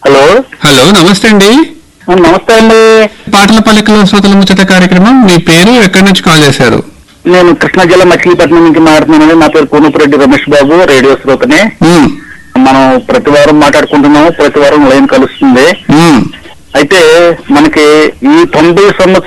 Hello hello, నమస్తే అండి. నమస్తే అండి. పాటల పలికలో శ్రోతల ముచ్చట కార్యక్రమం. మీ పేరు, ఎక్కడి నుంచి కాల్ చేశారు? నేను కృష్ణా జిల్లా మచిలీపట్నం నుంచి మాట్లాడుతున్నానండి. నా పేరు కూనుపురెడ్డి రమేష్ బాబు, రేడియో శ్రోతని. మనం ప్రతి వారం మాట్లాడుకుంటున్నాము, ప్రతి వారం లైన్ కలుస్తుంది. అయితే మనకి ఈ 90 సంవత్సరాలు